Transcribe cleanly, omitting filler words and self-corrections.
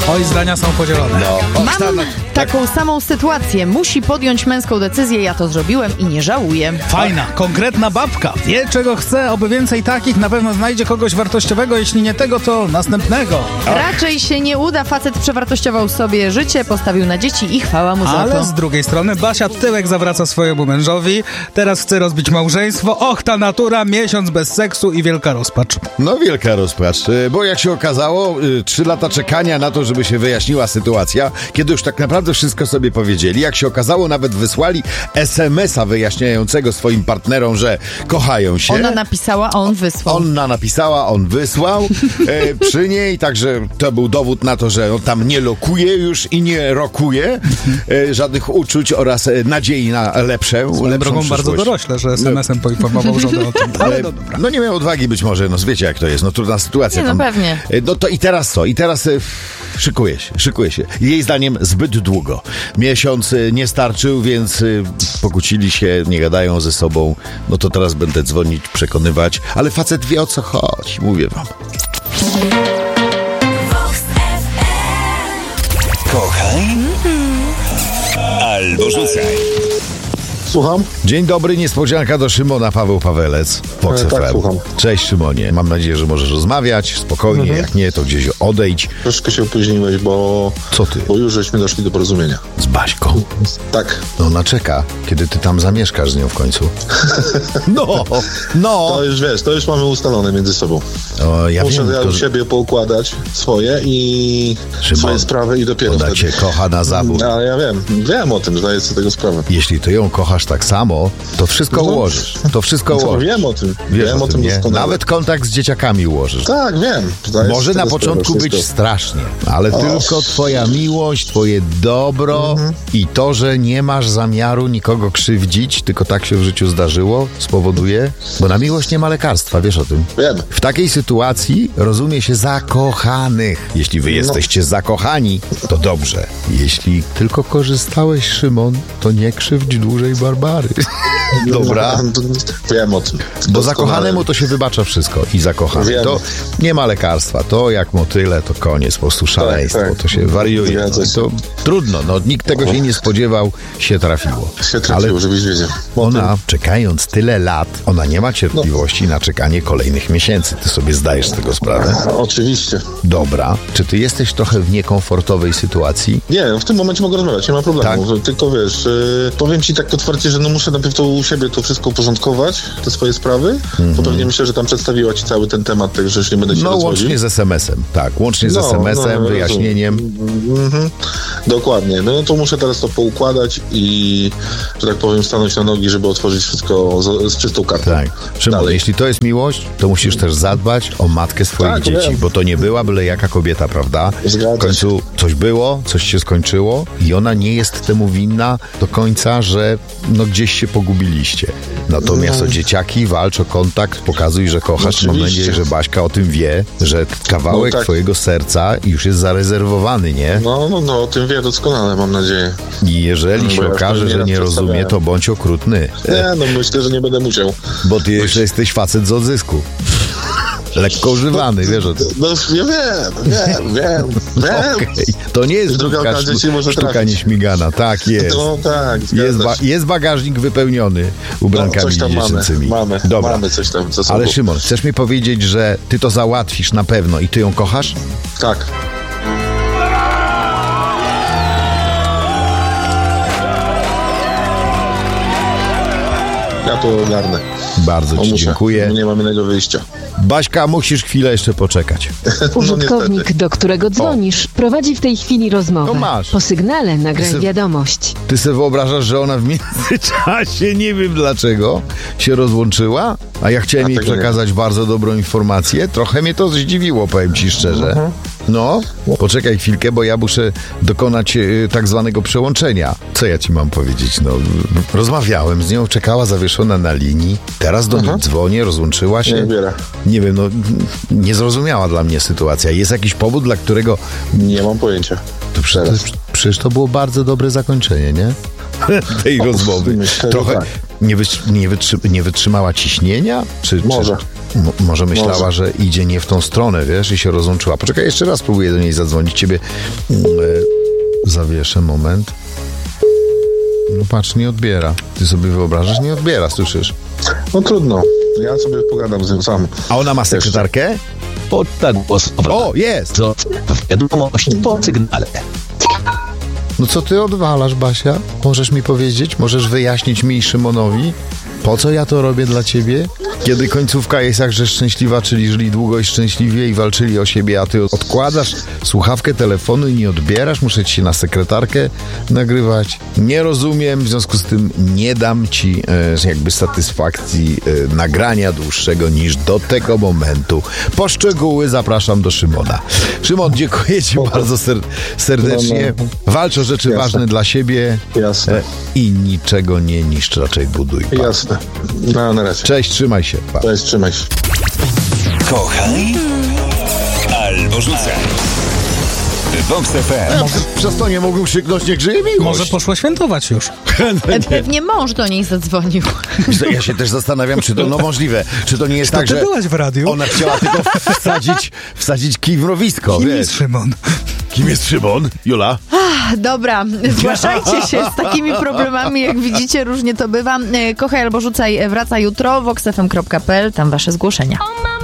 Oj, zdania są podzielone. Mam taką samą sytuację. Musi podjąć męską decyzję, ja to zrobiłem i nie żałuję. Fajna, konkretna babka. Wie, czego chce, oby więcej takich. Na pewno znajdzie kogoś wartościowego, jeśli nie tego, to następnego. Raczej się nie uda. Facet przewartościował sobie życie, postawił na dzieci i chwała mu za to. Ale z drugiej strony Basia tyłek zawraca swojemu mężowi. Teraz chce rozbić małżeństwo. Och, ta natura, miesiąc bez seksu i wielka rozpacz. No wielka rozpacz, bo jak się okazało, 3 lata czekania na to, żeby się wyjaśniła sytuacja, kiedy już tak naprawdę wszystko sobie powiedzieli. Jak się okazało, nawet wysłali SMS-a wyjaśniającego swoim partnerom, że kochają się. Ona napisała, a on wysłał. Ona napisała, on wysłał przy niej, także to był dowód na to, że on tam nie lokuje już i nie rokuje żadnych uczuć oraz nadziei na lepszą Drogą bardzo dorośle, że SMS-em poinformował żonę o tym. Ale no dobra. No nie miał odwagi być może, no wiecie jak to jest, no trudna sytuacja. Nie, no pewnie. No to i teraz co? I teraz szykuje się. Jej zdaniem zbyt długo. Miesiąc nie starczył, więc pokłócili się, nie gadają ze sobą. No to teraz będę dzwonić, przekonywać, ale facet wie o co chodzi, mówię wam. Kochaj albo rzucaj. Słucham? Dzień dobry, niespodzianka do Szymona, Paweł Pawelec. Fox Tak, FM. słucham. Cześć Szymonie, mam nadzieję, że możesz rozmawiać spokojnie, jak nie, to gdzieś odejdź. Troszkę się opóźniłeś, bo... Co ty? Bo już żeśmy doszli do porozumienia. Z Baśką. Tak. No ona czeka, kiedy ty tam zamieszkasz z nią w końcu. No. To już wiesz, to już mamy ustalone między sobą. O, ja Muszę wiem, u siebie poukładać swoje i Szymon, swoje sprawy i dopiero ona wtedy. cię kocha na zawód. No, ale ja wiem o tym, zdaję sobie tego sprawę. Jeśli ty ją kochasz tak samo, to wszystko ułożysz. To wszystko ułożysz. Wiem o tym. Wiesz Wiem o tym nie? doskonale. Nawet kontakt z dzieciakami ułożysz. Tak, wiem. Zdaję Może sobie na sprawę, początku wszystko. być strasznie, ale tylko twoja miłość, twoje dobro i to, że nie masz zamiaru nikogo krzywdzić, tylko tak się w życiu zdarzyło, spowoduje, bo na miłość nie ma lekarstwa, wiesz o tym. Wiem. W takiej sytuacji rozumie się zakochanych. Jeśli wy jesteście zakochani, to dobrze. Jeśli tylko korzystałeś, Szymon, to nie krzywdź dłużej Barbary. Dobra. Wiem o tym. Bo Doskonale. zakochanemu to się wybacza wszystko i zakochany. Wiem. To nie ma lekarstwa. To jak motyle, to koniec, po prostu szaleństwo. tak. To się wariuje. No, Zgadza i się. to trudno. No, nikt tego się nie spodziewał, się trafiło. Się trafiło, żebyś wiedział. Ona, czekając tyle lat, ona nie ma cierpliwości na czekanie kolejnych miesięcy. Ty sobie zdajesz z tego sprawę? Oczywiście. Dobra. Czy ty jesteś trochę w niekomfortowej sytuacji? Nie, w tym momencie mogę rozmawiać, nie ma problemu. Tylko wiesz, powiem ci tak otwarcie, że no muszę najpierw to u siebie to wszystko uporządkować, te swoje sprawy. To pewnie myślę, że tam przedstawiła ci cały ten temat, także już nie będę się No rozwodził. łącznie z SMS-em. Tak, łącznie z SMS-em, wyjaśnieniem. Dokładnie. No to muszę teraz to poukładać i, że tak powiem, stanąć na nogi, żeby otworzyć wszystko z czystą kartą. Tak. Szymon, Dalej. jeśli to jest miłość, to musisz też zadbać o matkę swoich Tak, dzieci, wiem. bo to nie była byle jaka kobieta, prawda? Zgadza W końcu coś było, coś się skończyło i ona nie jest temu winna do końca, że no gdzieś się pogubiliście. Natomiast o dzieciaki walcz o kontakt, pokazuj, że kochasz. Mam Oczywiście. nadzieję, że Baśka o tym wie, że kawałek No tak. twojego serca już jest zarezerwowany, nie? No, o tym wie doskonale, mam nadzieję. I jeżeli się Bo ja okaże, już że nieraz nie rozumie, przedstawiałem. to bądź okrutny, Nie, no myślę, że nie będę musiał. bo ty jeszcze jesteś facet z odzysku. Lekko używany, wiesz o tym. No, ja wiem. Okej. To nie jest Druga okazja się może sztuka trafić. nieśmigana. Tak jest. No tak, Jest bagażnik wypełniony ubrankami coś tam dziecięcymi. mamy. Dobra. Mamy coś tam za sobą. Ale Szymon, chcesz mi powiedzieć, że ty to załatwisz na pewno i ty ją kochasz? Tak. Ja to ogarnę. Bardzo ci Muszę. dziękuję. Nie mam innego wyjścia. Baśka, musisz chwilę jeszcze poczekać. Użytkownik, niestety. do którego dzwonisz, prowadzi w tej chwili rozmowę. No masz. Po sygnale nagraj Ty se- wiadomość. Ty sobie wyobrażasz, że ona w międzyczasie, nie wiem dlaczego, się rozłączyła? A ja chciałem jej tego nie. przekazać bardzo dobrą informację. Trochę mnie to zdziwiło, powiem ci szczerze. No, poczekaj chwilkę, bo ja muszę dokonać tak zwanego przełączenia. Co ja ci mam powiedzieć? No, rozmawiałem z nią, czekała zawieszona na linii. Teraz do niej dzwonię, rozłączyła się. Nie odbiera. Nie wiem, no, niezrozumiała dla mnie sytuacja. Jest jakiś powód, dla którego... Nie mam pojęcia. To przecież to było bardzo dobre zakończenie, nie? Tej rozmowy. myślę, że Trochę tak. nie wytrzymała ciśnienia? Czy Może. Może myślała, że idzie nie w tą stronę, wiesz, i się rozłączyła. Poczekaj, jeszcze raz próbuję do niej zadzwonić. Ciebie zawieszę, moment. No patrz, nie odbiera. Ty sobie wyobrażasz? Nie odbiera, słyszysz? No trudno. Ja sobie pogadam z nią sam. A ona ma sekretarkę? Poddać głos. O, jest! To wiadomość po sygnale. No co ty odwalasz, Basia? Możesz mi powiedzieć? Możesz wyjaśnić mi i Szymonowi? Po co ja to robię dla ciebie? Kiedy końcówka jest jakże szczęśliwa, czyli żyli długo i szczęśliwie i walczyli o siebie, a ty odkładasz słuchawkę telefonu i nie odbierasz? Muszę ci się na sekretarkę nagrywać? Nie rozumiem, w związku z tym nie dam ci jakby satysfakcji nagrania dłuższego niż do tego momentu. Po szczegóły zapraszam do Szymona. Szymon, dziękuję ci bardzo serdecznie. Walcz o rzeczy ważne dla siebie. Jasne. I niczego nie niszcz, raczej buduj. Jasne. No, na razie. Cześć, trzymaj się. Pa. Cześć, trzymaj się. Kochaj albo rzucaj. Vox FM. Przez to nie mógłbym krzyknąć, niech żyje miłość. Może poszło świętować już. Pewnie mąż do niej zadzwonił. Ja się też zastanawiam, czy to możliwe. Czy to nie jest tak, ty że byłaś w radiu? ona chciała tylko wsadzić kij w mrowisko. Kim wiesz? jest Szymon? Kim jest Szymon? Jula? Dobra, zgłaszajcie się z takimi problemami, jak widzicie, różnie to bywa. Kochaj albo rzucaj wraca jutro, voxfm.pl, tam wasze zgłoszenia.